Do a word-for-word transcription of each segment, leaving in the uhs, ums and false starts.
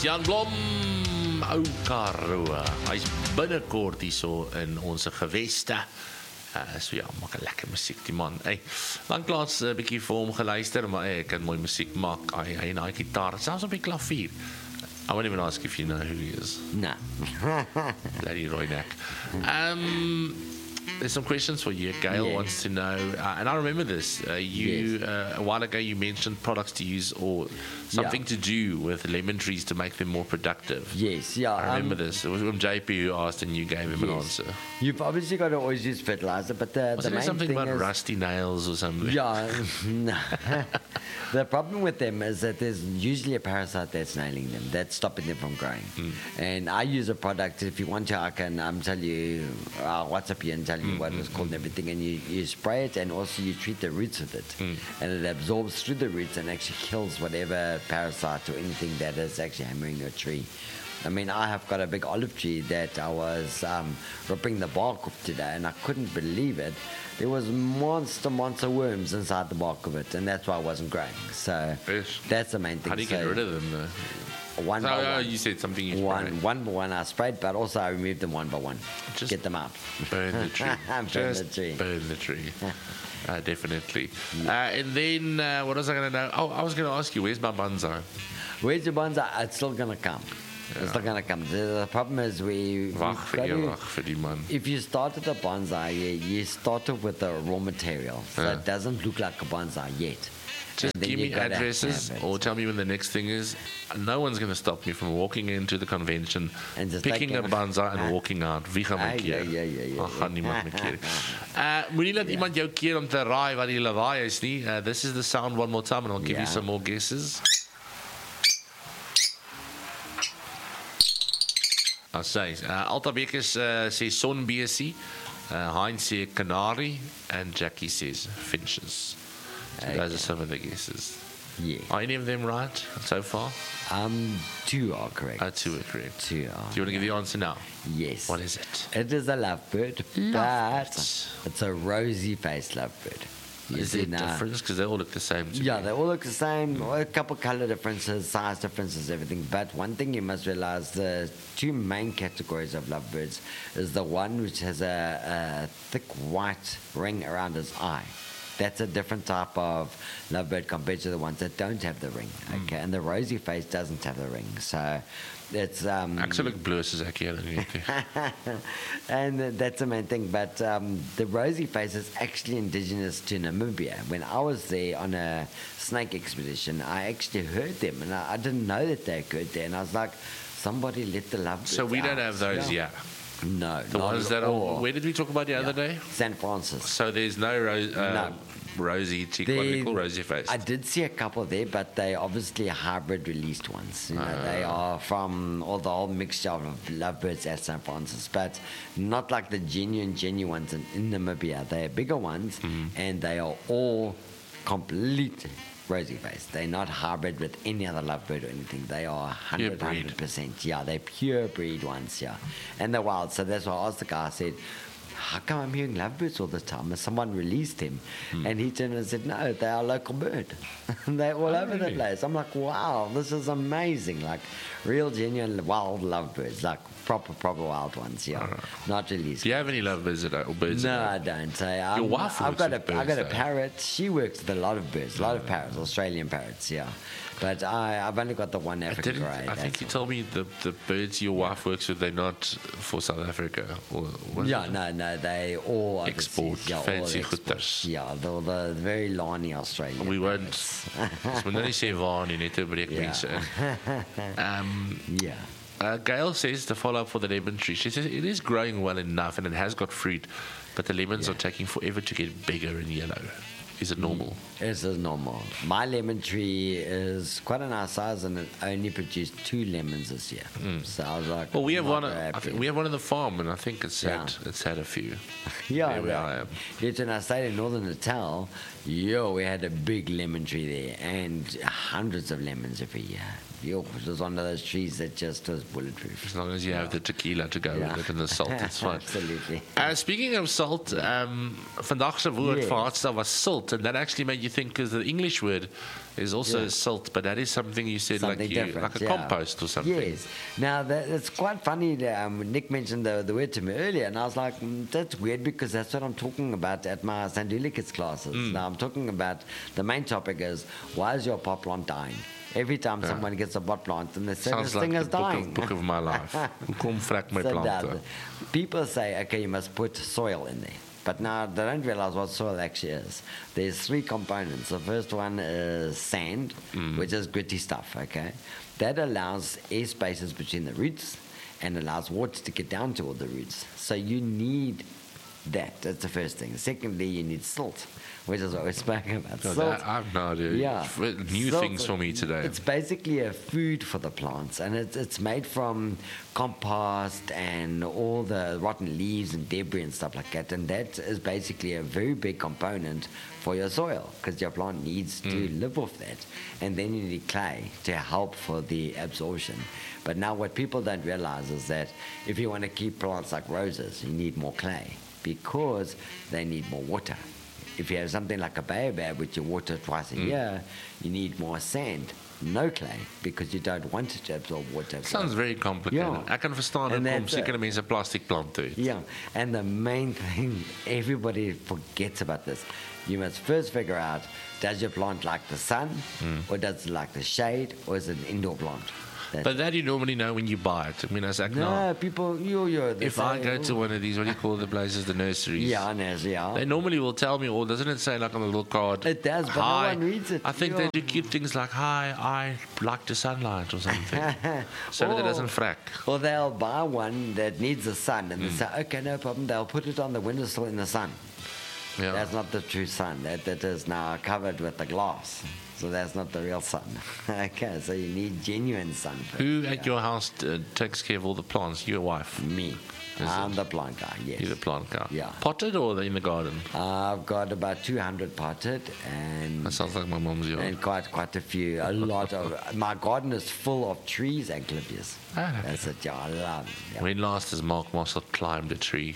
Jan Blom, ou Karoo. Hy's binnekort hierso in ons geweste. Uh, so ja, maak 'n lekker musiek die man. Hey, lanklaas 'n uh, bietjie vir hom geluister, maar hey, ek kan mooi musiek maak. Hy hy en hy gitaar, selfs op die klavier. I won't even ask if you know who he is. No. Bloody Roy Knack. Um, there's some questions for you. Gail Yeah. wants to know, uh, and I remember this. Uh, you Yes. uh, a while ago you mentioned products to use or something Yeah. to do with lemon trees to make them more productive. Yes, yeah. I remember um, this. It was from J P who asked, and you gave him an yes. answer. You've obviously got to always use fertilizer, but the, Was the there main something thing about is, rusty nails or something? Yeah, no. The problem with them is that there's usually a parasite that's nailing them, that's stopping them from growing. Mm. And I use a product, if you want to, I can um, tell you, I'll WhatsApp you and tell you Mm, what mm, it's called and everything, and you, you spray it and also you treat the roots with it. Mm. And it absorbs through the roots and actually kills whatever parasite or anything that is actually hammering your tree. I mean, I have got a big olive tree that I was um, ripping the bark off today, and I couldn't believe it. There was monster, monster worms inside the bark of it, and that's why I wasn't growing. So Yes. that's the main thing. How do you so get rid of them though? One So, by uh, one. you said something you One, sprayed. one by one I sprayed, but also I removed them one by one. Just Get them out. Burn the tree. Burn Just the tree. burn the tree. Uh, definitely. Uh, and then, uh, what was I going to know? Oh, I was going to ask you, where's my bonsai? Where's your bonsai? It's still going to come. It's still going to come. The, the problem is we... Wag we've vir got jou, to- wag vir die man. If you started a bonsai, you, you started with the raw material. So Yeah. it doesn't look like a bonsai yet. Just And then give you me gotta addresses have it. or tell me when the next thing is. No one's going to stop me from walking into the convention, And just picking a taking- bonsai and walking out. Wie gaan my Ah, keer? ja, ja, ja, ja, Ag, gaan ja. niemand my keer. Uh, moenie laat iemand jou keer om te raai wat die lawaai is nie. Uh, this is the sound one more time and I'll give you Ja. some more guesses. I say, uh, Alta Bekes uh, says sonbesie, uh, Heinz says canary, and Jackie says finches. So those are some of the guesses. Yeah. Are any of them right so far? Um, two are correct. Uh, two are correct. Two are. Do you want to give the answer now? Yes. What is it? It is a lovebird, Lovebird. but it's a rosy-faced lovebird. You Is see there now- difference? Because they all look the same to Yeah, me. they all look the same. A couple color differences, size differences, everything. But one thing you must realize: the two main categories of lovebirds is the one which has a, a thick white ring around his eye. That's a different type of lovebird compared to the ones that don't have the ring. Okay, and the rosy face doesn't have the ring. So it's um. Ek sal ook bloos as ek hier in And that's the main thing. But um, the rosy face is actually indigenous to Namibia. When I was there on a snake expedition, I actually heard them, and I, I didn't know that they occurred there. And I was like, somebody let the lovebirds So we don't out. have those Yeah. yet. No, The not ones at that are. all. Where did we talk about the other day? San Francis. So there's no, ro- uh, No. rosy cheek, what do we They- call rosy face? I did see a couple there, but they obviously hybrid released ones. You know, they Ah. are from all the whole mixture of lovebirds at San Francis, but not like the genuine, genuine ones in, in Namibia. They are bigger ones, Mm-hmm. and they are all complete rosy faced. They're not hybrid with any other lovebird or anything. They are one hundred, Pure breed. one hundred percent. Yeah, they're pure breed ones, yeah. And they're wild. So that's why I asked the guy, I said, how come I'm hearing lovebirds all the time? And someone released him. Hmm. And he turned and said, no, they are a local bird. They're all Oh, over really? the place. I'm like, wow, this is amazing. Like real, genuine, wild lovebirds. Like proper, proper wild ones, yeah. Not released. Do you have any lovebirds that are, or birds? No, that I are- don't. Say I'm, Your wife I've works got a, with I've got a birds, though. parrot. She works with a lot of birds, a lot of parrots, Australian parrots. Yeah, but I, I've only got the one I African didn't. grey. I think that's you all. told me the the birds your wife works with, they're not for South Africa. Or what? Yeah, no, no, they all overseas. Export, yeah, all fancy export. goeders. Yeah, the, the very Lani Australian. We won't. parrots. Ons moet nou nie sê waar nie, net te breek Ja. mense in. Um, Yeah. uh, Gail says to follow up for the lemon tree. She says it is growing well enough and it has got fruit, but the lemons Yeah. are taking forever to get bigger and yellow. Is it normal? This is normal. My lemon tree is quite a nice size and it only produced two lemons this year. So I was like, Well, we have not one. very I happy. think we have one in the farm, and I think it's Yeah. had it's had a few. Yeah, There we yeah. are. Yet when I stayed in Northern Natal, yo, we had a big lemon tree there and hundreds of lemons every year. yo, it was one of those trees that just was bulletproof. As long as you have the tequila to go Yeah. with it and the salt, it's fine. Absolutely. Uh, speaking of salt, um, vandag se woord Yes. vir hardstyle was salt, and that actually made you think because the English word is also Yeah. salt, but that is something you said Something like you, different, like a yeah. compost or something. Yes. Now, that, it's quite funny. That, um, Nick mentioned the, the word to me earlier, and I was like, mm, that's weird because that's what I'm talking about at my Sandulikis classes. Mm. Now, I'm talking about the main topic is, why is your pot plant dying? Every time Yeah. someone gets a pot plant, and they say Sounds this like thing the is book dying. of, book of my life. Kom vrek my So plante. that- people say, okay, you must put soil in there. But now they don't realize what soil actually is. There's three components. The first one is sand, which is gritty stuff, okay? That allows air spaces between the roots and allows water to get down to all the roots. So you need that. That's the first thing. Secondly, you need silt, which is what we spoke about. No, Silt. that, I have no idea. Yeah. F- New Silt, things for me today. It's basically a food for the plants, and it's, it's made from compost and all the rotten leaves and debris and stuff like that. And that is basically a very big component for your soil because your plant needs to live off that. And then you need clay to help for the absorption. But now what people don't realize is that if you want to keep plants like roses, you need more clay because they need more water. If you have something like a baobab, which you water twice a year, you need more sand, no clay, because you don't want it to absorb water. Sounds very complicated. Ja. Ek kan verstaan En dat kom dat, sekere mense plastic plante het. Yeah, and the main thing everybody forgets about this, you must first figure out, does your plant like the sun, or does it like the shade, or is it an indoor plant? That- But that you normally know when you buy it. I mean, as ek no, nou, people, you, you. if I go to one of these, what do you call the places, the nurseries? Yeah, no, yeah. They normally will tell me, or doesn't it say like on the little card? It does, but no hi. one reads it. I think Yeah. they do cute things like, hi, I like the sunlight or something. so that it Or- doesn't frack. Or they'll buy one that needs the sun, and they Mm. say, okay, no problem. They'll put it on the windowsill in the sun. Yeah. That's not the true sun. That that is now covered with the glass. So that's not the real sun. Okay, so you need genuine sun. for Who it. at your house uh, takes care of all the plants? Your wife? Me. Is I'm it? the plant guy, yes. You're the plant guy? Yeah. Potted or in the garden? I've got about two hundred potted and That sounds like my mom's yard. and quite quite a few. A lot of my garden is full of trees and clippias. Ah, okay. That's it. Yeah, I love it. Yeah. When last has Mark Mossel climbed a tree?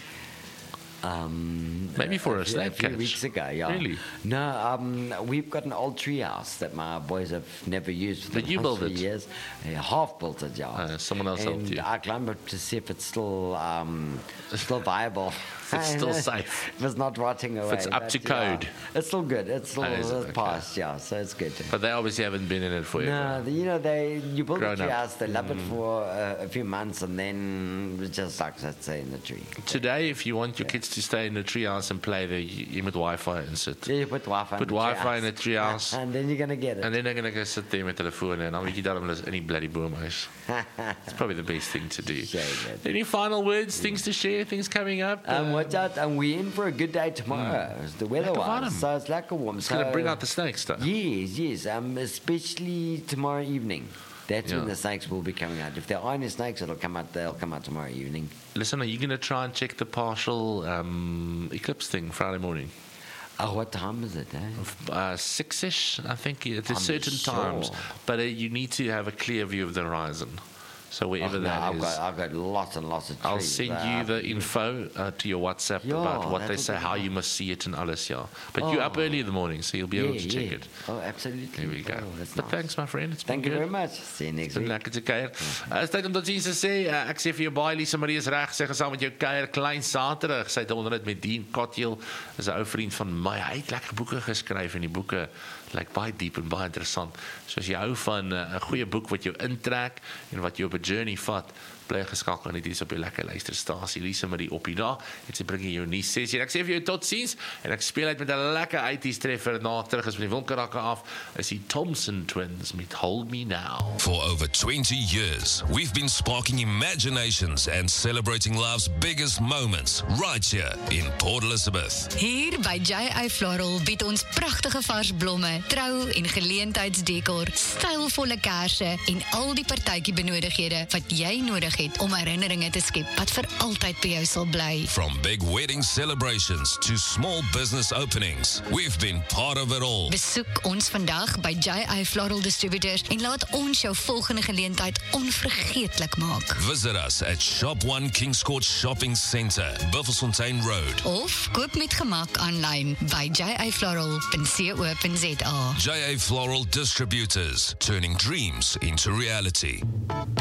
Um, Maybe for a few- snake few catch. weeks ago, yeah. Really? No, um, we've got an old tree house that my boys have never used for Did the you last build three it? years. Yeah, half built it, yeah. Uh, someone else helped and you. I climbed up to see if it's still um, still viable. It's still And, uh, safe. If it's not rotting away. it's up but, to yeah, code. it's still good. It's still Oh, is it? it's Okay. passed, yeah. So it's good. But they obviously haven't been in it for you. No, the, you know, they you build Grown a tree up. house, they love it for uh, a few months, and then it just sucks, let's say, in the tree. Today, if you want your kids to stay in the treehouse and play there, you, you with Wi-Fi and sit. Yeah, you put Wi-Fi Put in the Wi-Fi in the treehouse. treehouse. And then you're going to get it. And then they're going to go sit there met hulle fone en dan weet jy daarom hulle is in die bloody boomhuis. It's probably the best thing to do. Shame it. Any final words, things to share, things coming up? Um, Uh, watch out, and we're in for a good day tomorrow. It's the weather Lekker warm. wise, so it's like a warm. It's going to so- bring out the snakes stuff. Yes, yes, um, especially tomorrow evening. That's when Yeah. the snakes will be coming out. If there are any snakes, it'll come out. They'll come out tomorrow evening. Listen, are you going to try and check the partial um, eclipse thing Friday morning? Oh, what time is it? Eh? Uh, six-ish, I think. At I'm certain sure. times. But uh, you need to have a clear view of the horizon. So wherever Oh, no, that I've is. got, I've got lots and lots of trees. I'll send uh, you the info uh, to your WhatsApp Yeah, about what they that'll say, be how nice. you must see it and alles, yeah. But you're up Oh. early in the morning, so you'll be able yeah, to check yeah. it. Oh, absolutely. There we go. Oh, that's but nice. thanks, my friend. It's Thank been you good. very much. See you next Dit is week. lekker te kuier. Uh, is tyd om tot ziens te sê. Uh, ek sê vir jou baie Lisa Marie is reg. Sy gaan saam met jou kuier klein Saterdag. Sy het onder dit met Dean Cottiel, is 'n ou vriend van my. Hy het lekker boeke geskryf en die boeke lyk baie diep en baie interessant. So as jy hou van 'n uh, goeie boek wat jou intrek en wat jou op 'n journey vat, bly geskakel net hier op die lekker luisterstasie Lisa Marie op die dag. En sy bring jou nuus sessie. Ek sê vir jou tot ziens en ek speel uit met 'n lekker eighties treffer na terug is met die Wilkerakke af. Is die Thompson Twins met Hold Me Now. For over twenty years, we've been sparking imaginations and celebrating life's biggest moments right here in Port Elizabeth. Hier by J I Floral bied ons pragtige vars blomme, trou en geleentheidsdekor, stylvolle kersse en al die partytjie benodighede wat jy nodig het om herinneringe te skep wat vir altyd by jou sal bly. From big wedding celebrations to small business openings, we've been part of it all. Besoek ons vandag by J I Floral Distributors en laat ons jou volgende geleentheid onvergeetlik maak. Visit us at Shop One Kings Court Shopping Centre, Buffelsfontein Road. Of koop met gemak aanlyn by j i floral dot co dot z a. J A Floral Distributors, turning dreams into reality.